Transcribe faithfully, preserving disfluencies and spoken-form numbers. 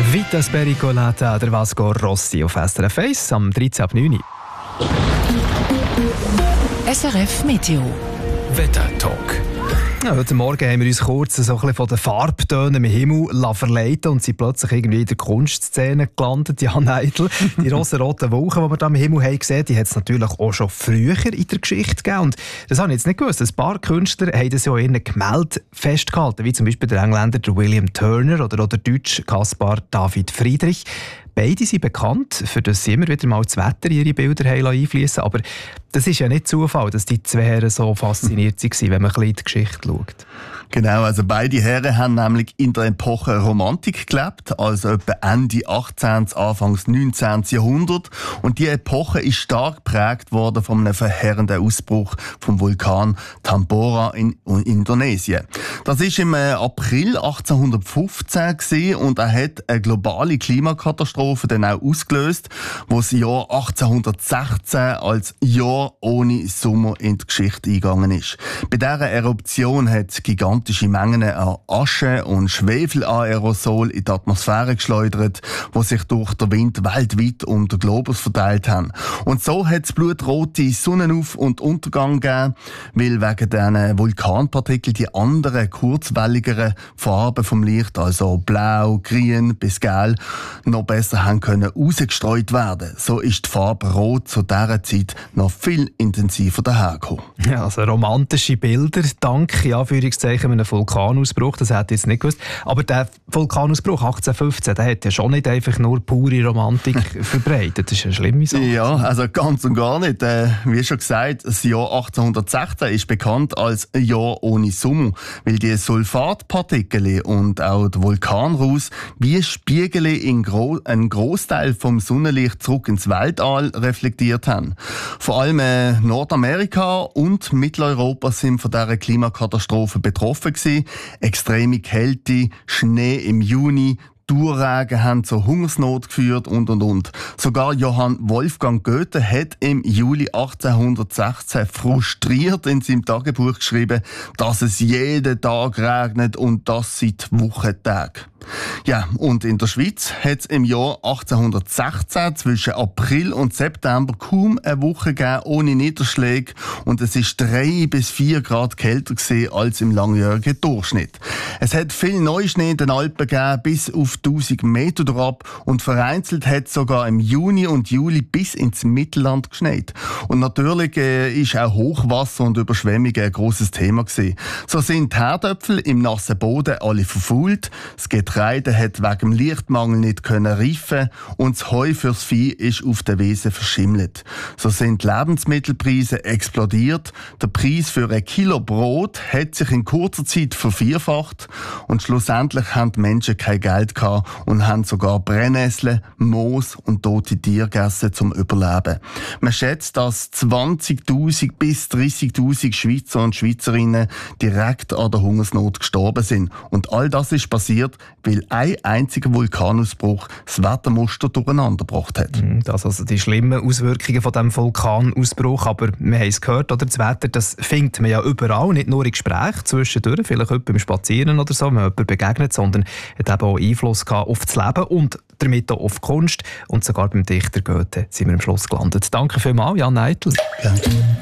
Vita Spericolata, der Vasco Rossi auf S R F eins am dreizehn ab neun. S R F Meteo. Wetter-Talk. Ja, heute Morgen haben wir uns kurz so ein bisschen von den Farbtönen im Himmel verleiten und sind plötzlich irgendwie in der Kunstszene gelandet. Jan Eitel, die rosa-roten Wolken, die wir da im Himmel haben gesehen, die hat es natürlich auch schon früher in der Geschichte gegeben. Und das habe ich jetzt nicht gewusst. Ein paar Künstler haben das ja in ihren Gemälden festgehalten, wie zum Beispiel der Engländer der William Turner oder auch der Deutsche Caspar David Friedrich. Beide sind bekannt, für das sie immer wieder mal das Wetter in ihre Bilder einfließen. Aber das ist ja nicht Zufall, dass die zwei Herren so fasziniert waren, wenn man ein bisschen in die Geschichte schaut. Genau, also beide Herren haben nämlich in der Epoche Romantik gelebt, also etwa Ende achtzehnten. Anfangs neunzehnten. Jahrhundert. Und die Epoche ist stark geprägt worden von einem verheerenden Ausbruch vom Vulkan Tambora in Indonesien. Das ist im April achtzehnhundertfünfzehn gewesen und er hat eine globale Klimakatastrophe dann auch ausgelöst, wo das Jahr achtzehnhundertsechzehn als Jahr ohne Sommer in die Geschichte eingegangen ist. Bei dieser Eruption hat gigantische Mengen an Asche und Schwefelaerosol in die Atmosphäre geschleudert, die sich durch den Wind weltweit um den Globus verteilt haben. Und so hat es blutrote Sonnenauf- und Untergang gegeben, weil wegen diesen Vulkanpartikeln die anderen kurzwelligeren Farben vom Licht, also blau, grün bis gelb, noch besser haben können rausgestreut werden. So ist die Farbe Rot zu dieser Zeit noch viel intensiver dahergekommen. Ja, also romantische Bilder, dank in Anführungszeichen einem Vulkanausbruch, das hätte ich jetzt nicht gewusst. Aber der Vulkanausbruch achtzehnhundertfünfzehn, der hat ja schon nicht einfach nur pure Romantik verbreitet. Das ist eine schlimme Sache. Ja, also ganz und gar nicht. Äh, wie schon gesagt, das Jahr achtzehnhundertsechzehn ist bekannt als ein Jahr ohne Sommer, weil die Sulfatpartikel und auch der Vulkanruß wie Spiegel in gro- einen Großteil vom Sonnenlicht zurück ins Weltall reflektiert haben. Vor allem äh, Nordamerika und Mitteleuropa sind von dieser Klimakatastrophe betroffen gewesen. Extreme Kälte, Schnee im Juni, Durchregen haben zur Hungersnot geführt und und und. Sogar Johann Wolfgang Goethe hat im Juli achtzehnhundertsechzehn frustriert in seinem Tagebuch geschrieben, dass es jeden Tag regnet und das seit Wochentagen. Ja, und in der Schweiz hat es im Jahr achtzehnhundertsechzehn zwischen April und September kaum eine Woche gegeben ohne Niederschläge und es ist drei bis vier Grad kälter gewesen als im langjährigen Durchschnitt. Es hat viel Neuschnee in den Alpen gegeben, bis auf tausend Meter drauf und vereinzelt hat es sogar im Juni und Juli bis ins Mittelland geschneit. Und natürlich äh, ist auch Hochwasser und Überschwemmungen ein grosses Thema gewesen. So sind die Herdöpfel im nassen Boden alle verfault, das Getreide hat wegen dem Lichtmangel nicht können reifen und das Heu fürs Vieh ist auf der Wiese verschimmelt. So sind die Lebensmittelpreise explodiert. Der Preis für ein Kilo Brot hat sich in kurzer Zeit vervierfacht und schlussendlich haben die Menschen kein Geld gehabt und haben sogar Brennnesseln, Moos und tote Tiere gegessen zum Überleben. Man schätzt, dass zwanzigtausend bis dreißigtausend Schweizer und Schweizerinnen direkt an der Hungersnot gestorben sind. Und all das ist passiert, weil ein einziger Vulkanausbruch das Wettermuster durcheinander gebracht hat. Das also die schlimmen Auswirkungen von diesem Vulkanausbruch. Aber wir haben es gehört, oder? Das Wetter, das findet man ja überall, nicht nur in Gesprächen zwischendurch, vielleicht jemand beim Spazieren oder so, wenn man jemandem begegnet, sondern hat eben auch Einfluss gehabt auf das Leben und damit auch auf die Kunst. Und sogar beim Dichter Goethe sind wir am Schluss gelandet. Danke vielmals, Jan Eitel. Ja.